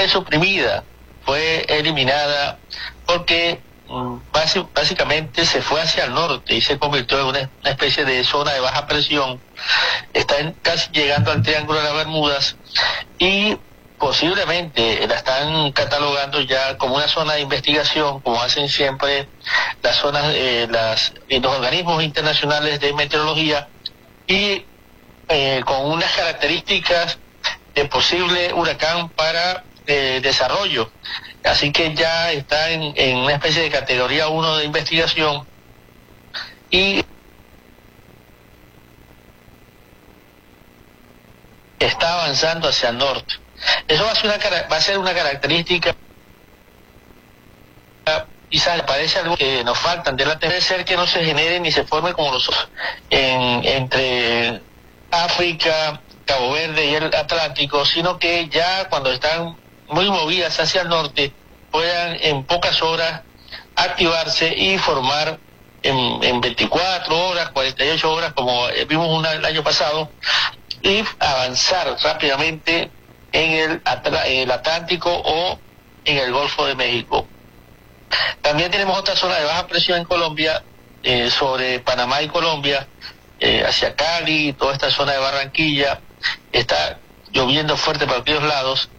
suprimida, fue eliminada porque básicamente se fue hacia el norte y se convirtió en una especie de zona de baja presión. Está casi llegando al Triángulo de las Bermudas y posiblemente la están catalogando ya como una zona de investigación, como hacen siempre las zonas, los organismos internacionales de meteorología, y con unas características de posible huracán para desarrollo. Así que ya está en una especie de categoría 1 de investigación y está avanzando hacia el norte. Eso va a ser una característica, quizás parece algo que nos faltan de la debe ser que no se genere ni se forme como los entre África, Cabo Verde y el Atlántico, sino que ya cuando están muy movidas hacia el norte puedan en pocas horas activarse y formar en 24 horas, 48 horas, como vimos el año pasado, y avanzar rápidamente en el Atlántico o en el Golfo de México. También tenemos otra zona de baja presión en Colombia, sobre Panamá y Colombia, hacia Cali, toda esta zona de Barranquilla. Está lloviendo fuerte para aquellos lados